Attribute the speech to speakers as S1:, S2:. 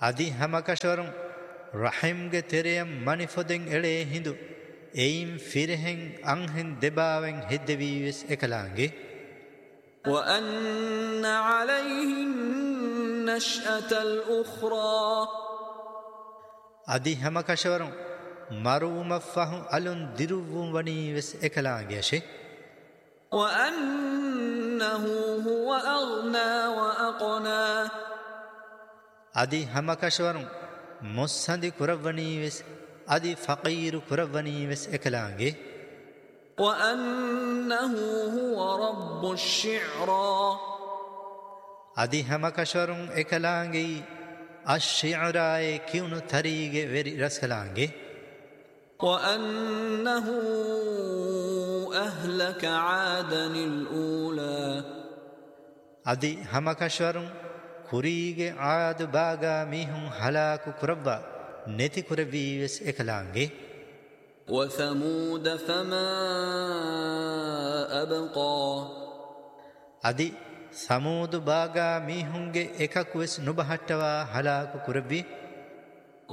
S1: අදි හැමකෂවරුන් රහිම්ගේ තෙරයම් මනිෆොදෙන් එළේ හිඳු එයින් ෆිරහෙන් අංහෙන් දෙබාවෙන් හෙද්දවීවෙස් එකලාගේ
S2: وأن عليه النشأة الأخرى
S1: අදි හැමකෂවරුන් මරුමෆහු අලුන් දිරුවුම් වනීවෙස් එකලාගේ ෂේ
S2: وأنه هو أغنى وأقنى
S1: අදි හැමකෂවරුන් මුස්සඳි කුරවණීවෙස් අදි ෆකීරු කුරවණීවෙස් එකලාගේ
S2: وأنه هو رب الشعرى
S1: අදි හැමකෂවරුන් එකලාගේ අශ්ශිඅරායේ කියුණු තරීගේ වෙරි රසලාගේ
S2: وأنه أهلك عادا الأولى
S1: අදි හැමකෂවරුන් කුරීගේ ආද බාගා මිහුන් හලාකු කුරබ්වා නැති කුරවීවෙස් එකලාගේ
S2: وثمود فما أبقى
S1: අදි සමූදු බාගා මිහුන්ගේ එකක් වෙස් නුබහට්ටවා හලාකු කුරවී